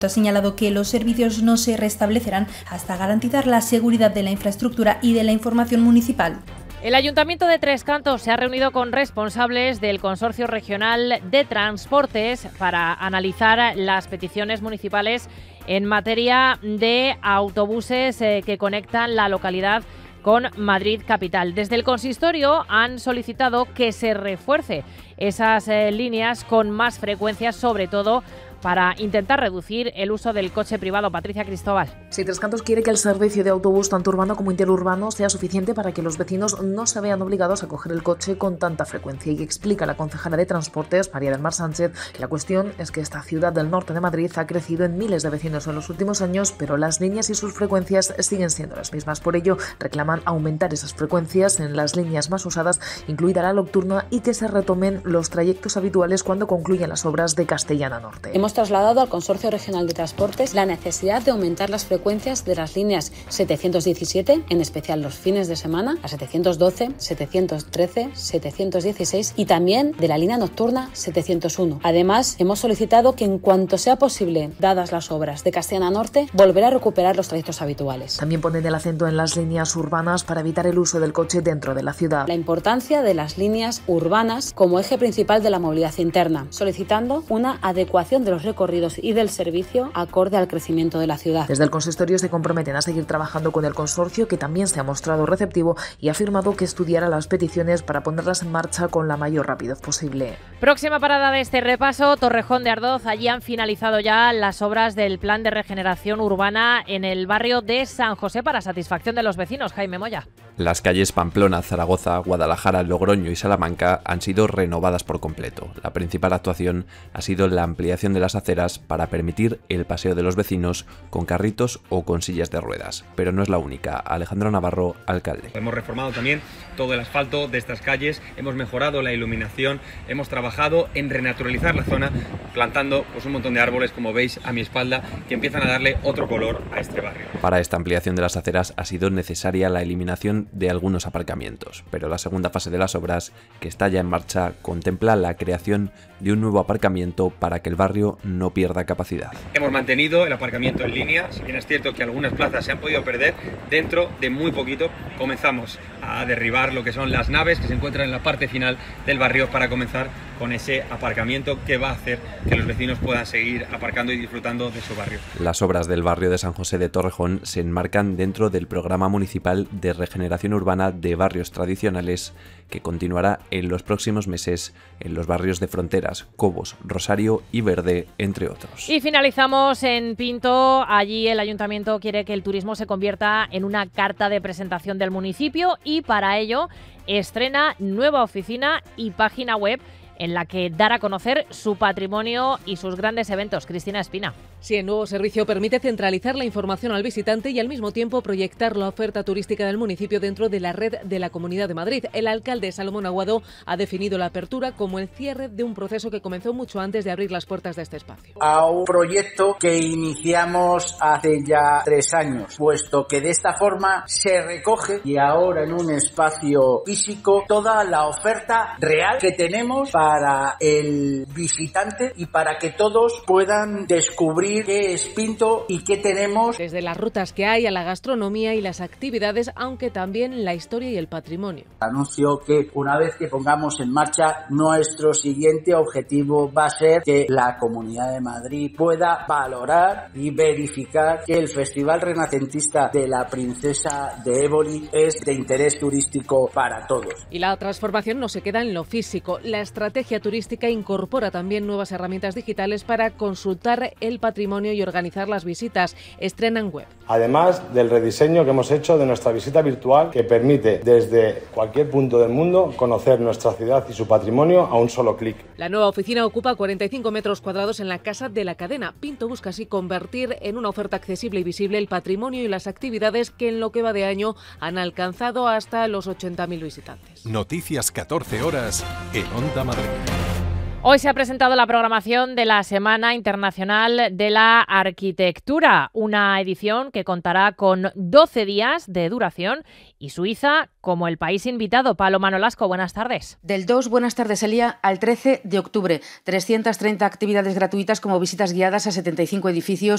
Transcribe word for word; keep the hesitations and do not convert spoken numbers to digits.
Ha señalado que los servicios no se restablecerán hasta garantizar la seguridad de la infraestructura y de la información municipal. El Ayuntamiento de Tres Cantos se ha reunido con responsables del Consorcio Regional de Transportes para analizar las peticiones municipales en materia de autobuses eh, que conectan la localidad con Madrid capital. Desde el consistorio han solicitado que se refuerce esas eh, líneas con más frecuencia, sobre todo para intentar reducir el uso del coche privado. Patricia Cristóbal. Sí, Tres Cantos quiere que el servicio de autobús tanto urbano como interurbano sea suficiente para que los vecinos no se vean obligados a coger el coche con tanta frecuencia. Y explica la concejala de Transportes, María del Mar Sánchez, que la cuestión es que esta ciudad del norte de Madrid ha crecido en miles de vecinos en los últimos años, pero las líneas y sus frecuencias siguen siendo las mismas. Por ello, reclaman aumentar esas frecuencias en las líneas más usadas, incluida la nocturna, y que se retomen los trayectos habituales cuando concluyan las obras de Castellana Norte. Hemos trasladado al Consorcio Regional de Transportes la necesidad de aumentar las frecuencias de las líneas setecientos diecisiete, en especial los fines de semana, a setecientos doce, setecientos trece, setecientos dieciséis y también de la línea nocturna setecientos uno. Además, hemos solicitado que en cuanto sea posible, dadas las obras de Castellana Norte, volver a recuperar los trayectos habituales. También ponen el acento en las líneas urbanas para evitar el uso del coche dentro de la ciudad. La importancia de las líneas urbanas como eje principal de la movilidad interna, solicitando una adecuación de los recorridos y del servicio acorde al crecimiento de la ciudad. Desde el consistorio se comprometen a seguir trabajando con el consorcio, que también se ha mostrado receptivo y ha afirmado que estudiará las peticiones para ponerlas en marcha con la mayor rapidez posible. Próxima parada de este repaso, Torrejón de Ardoz. Allí han finalizado ya las obras del plan de regeneración urbana en el barrio de San José para satisfacción de los vecinos. Jaime Moya. Las calles Pamplona, Zaragoza, Guadalajara, Logroño y Salamanca han sido renovadas por completo. La principal actuación ha sido la ampliación de las aceras para permitir el paseo de los vecinos con carritos o con sillas de ruedas. Pero no es la única. Alejandro Navarro, alcalde. Hemos reformado también todo el asfalto de estas calles, hemos mejorado la iluminación, hemos trabajado en renaturalizar la zona, plantando pues, un montón de árboles, como veis a mi espalda, que empiezan a darle otro color a este barrio. Para esta ampliación de las aceras ha sido necesaria la eliminación de algunos aparcamientos, pero la segunda fase de las obras, que está ya en marcha, contempla la creación de un nuevo aparcamiento para que el barrio no pierda capacidad. Hemos mantenido el aparcamiento en línea, si bien es cierto que algunas plazas se han podido perder, dentro de muy poquito comenzamos a derribar lo que son las naves que se encuentran en la parte final del barrio para comenzar con ese aparcamiento que va a hacer que los vecinos puedan seguir aparcando y disfrutando de su barrio. Las obras del barrio de San José de Torrejón se enmarcan dentro del Programa Municipal de Regeneración Urbana de Barrios Tradicionales, que continuará en los próximos meses en los barrios de Fronteras, Cobos, Rosario y Verde, entre otros. Y finalizamos en Pinto. Allí el ayuntamiento quiere que el turismo se convierta en una carta de presentación del municipio y para ello estrena nueva oficina y página web en la que dar a conocer su patrimonio y sus grandes eventos. Cristina Espina. Sí, el nuevo servicio permite centralizar la información al visitante y al mismo tiempo proyectar la oferta turística del municipio dentro de la red de la Comunidad de Madrid. El alcalde Salomón Aguado ha definido la apertura como el cierre de un proceso que comenzó mucho antes de abrir las puertas de este espacio. A un proyecto que iniciamos hace ya tres años, puesto que de esta forma se recoge y ahora en un espacio físico toda la oferta real que tenemos para el visitante y para que todos puedan descubrir qué es Pinto y qué tenemos. Desde las rutas que hay a la gastronomía y las actividades, aunque también la historia y el patrimonio. Anuncio que una vez que pongamos en marcha, nuestro siguiente objetivo va a ser que la Comunidad de Madrid pueda valorar y verificar que el Festival Renacentista de la Princesa de Éboli es de interés turístico para todos. Y la transformación no se queda en lo físico. La estrategia turística incorpora también nuevas herramientas digitales para consultar el patrimonio y organizar las visitas. Estrenan web. Además del rediseño que hemos hecho de nuestra visita virtual, que permite desde cualquier punto del mundo conocer nuestra ciudad y su patrimonio a un solo clic. La nueva oficina ocupa cuarenta y cinco metros cuadrados en la Casa de la Cadena. Pinto busca así convertir en una oferta accesible y visible el patrimonio y las actividades que en lo que va de año han alcanzado hasta los ochenta mil visitantes. Noticias catorce horas en Onda Madrid. Hoy se ha presentado la programación de la Semana Internacional de la Arquitectura, una edición que contará con doce días de duración y Suiza como el país invitado. Paloma Nolasco, buenas tardes. Del dos, buenas tardes, Elia, al trece de octubre. trescientas treinta actividades gratuitas como visitas guiadas a setenta y cinco edificios